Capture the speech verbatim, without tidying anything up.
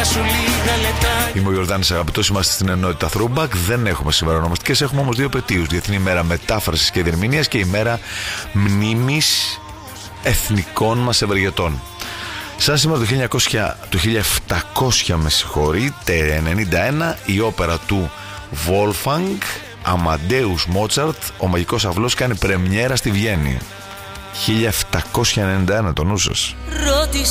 Είμαι ο Ιορδάνης Αγαπητός, είμαστε στην ενότητα Throwback. Δεν έχουμε σήμερα ονομαστικές, έχουμε όμως δύο επετείους. Διεθνή ημέρα μετάφρασης και διερμηνίας και ημέρα μνήμης εθνικών μας ευεργετών. Σαν σήμερα το χίλια εννιακόσια, το χίλια επτακόσια με συγχωρείτε, ενενήντα ένα, η όπερα του Wolfgang Amadeus Mozart, ο Μαγικός Αυλός, κάνει πρεμιέρα στη Βιέννη. χίλια επτακόσια ενενήντα ένα, το νου σας.